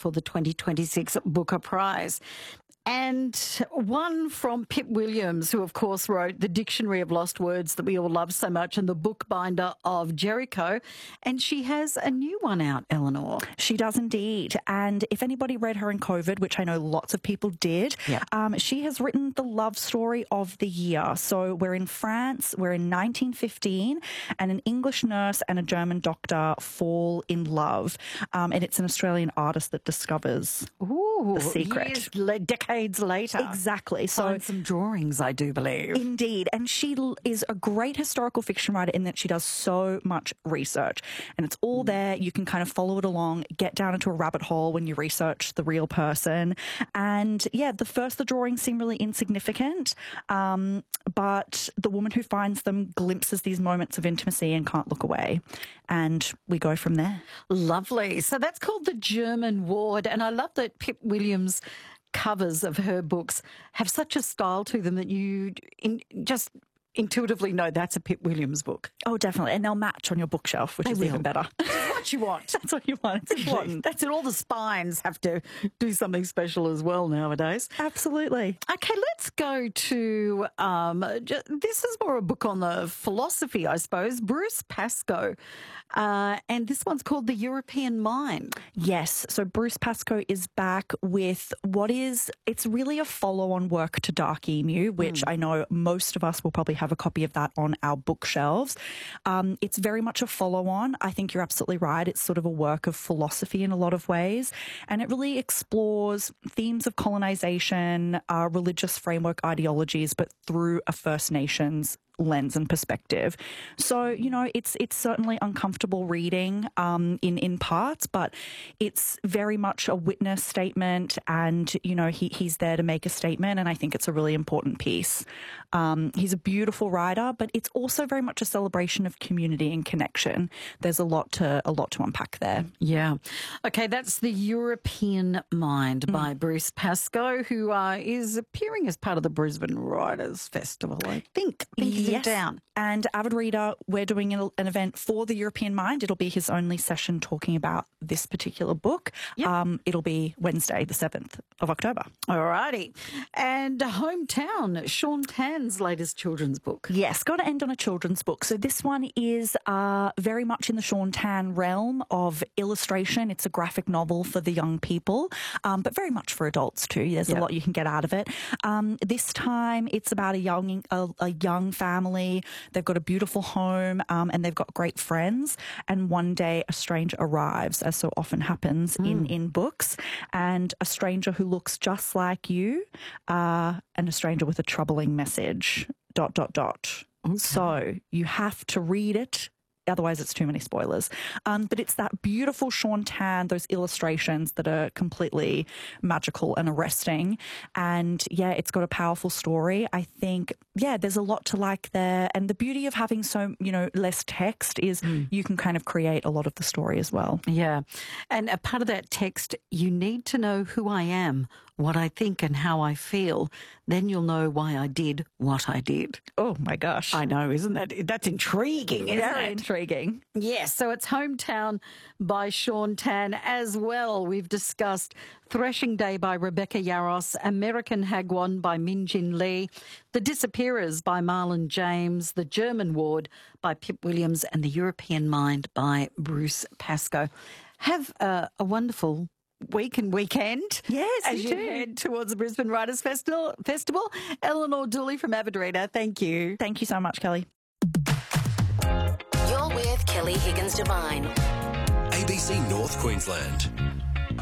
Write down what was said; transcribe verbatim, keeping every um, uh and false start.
for the twenty twenty-six Booker Prize. And one from Pip Williams, who, of course, wrote the Dictionary of Lost Words that we all love so much and the Bookbinder of Jericho. And she has a new one out, Eleanor. She does indeed. And if anybody read her in COVID, which I know lots of people did, yeah. um, she has written the love story of the year. So we're in France, we're in nineteen fifteen, and an English nurse and a German doctor fall in love. Um, and it's an Australian artist that discovers Ooh, the secret. Years, decades later. Exactly. So Find some drawings, I do believe. Indeed. And she l- is a great historical fiction writer in that she does so much research. And it's all there. You can kind of follow it along, get down into a rabbit hole when you research the real person. And yeah, the first, the drawings seem really insignificant. Um, but the woman who finds them glimpses these moments of intimacy and can't look away. And we go from there. Lovely. So that's called The German Ward. And I love that Pip Williams' covers of her books have such a style to them that you in, just intuitively know that's a Pip Williams book. Oh, definitely. And they'll match on your bookshelf, which They is will. even better. What you want. That's what you want. It's important. That's it. All the spines have to do something special as well nowadays. Absolutely. Okay, let's go to, um, j- this is more a book on the philosophy, I suppose, Bruce Pascoe. Uh, and this one's called The European Mind. Yes. So Bruce Pascoe is back with what is, it's really a follow-on work to Dark Emu, which mm. I know most of us will probably have a copy of that on our bookshelves. Um, it's very much a follow-on. I think you're absolutely right. It's sort of a work of philosophy in a lot of ways. And it really explores themes of colonization, uh, religious framework ideologies, but through a First Nations lens and perspective. So, you know, it's it's certainly uncomfortable reading um, in, in parts, but it's very much a witness statement and, you know, he, he's there to make a statement, and I think it's a really important piece. Um, he's a beautiful writer, but it's also very much a celebration of community and connection. There's a lot to a lot to unpack there. Yeah. Okay, that's The European Mind Mm. by Bruce Pascoe, who uh, is appearing as part of the Brisbane Writers Festival, I think. I think he's in Yes. town. And Avid Reader, we're doing an, an event for The European Mind. It'll be his only session talking about this particular book. Yep. Um, it'll be Wednesday, the seventh of October. All righty. And Hometown, Sean Tan's latest children's book. Yes, got to end on a children's book. So this one is uh, very much in the Sean Tan realm of illustration. It's a graphic novel for the young people, um, but very much for adults too. There's Yep. a lot you can get out of it. Um, this time it's about a young a, a young family. They've got a beautiful home um, and they've got great friends. And one day a stranger arrives, as so often happens mm. in, in books, and a stranger who looks just like you uh, and a stranger with a troubling message. Dot, dot, dot. Okay. So you have to read it. Otherwise, it's too many spoilers. Um, but it's that beautiful Sean Tan, those illustrations that are completely magical and arresting. And yeah, it's got a powerful story. I think, yeah, there's a lot to like there. And the beauty of having so, you know, less text is mm. you can kind of create a lot of the story as well. Yeah. And a part of that text, you need to know who I am, what I think and how I feel. Then you'll know why I did what I did. Oh, my gosh. I know, isn't that? That's intriguing, isn't Very it? intriguing. Yes, so it's Hometown by Sean Tan as well. We've discussed Threshing Day by Rebecca Yarros, American Hagwon by Min Jin Lee, The Disappearers by Marlon James, The German Ward by Pip Williams, and The European Mind by Bruce Pascoe. Have a, a wonderful week and weekend. Yes, as you you too. head towards the Brisbane Writers Festival. Festival. Eleanor Dooley from Avid Reader, thank you. Thank you so much, Kelly. You're with Kelly Higgins Devine. A B C North Queensland.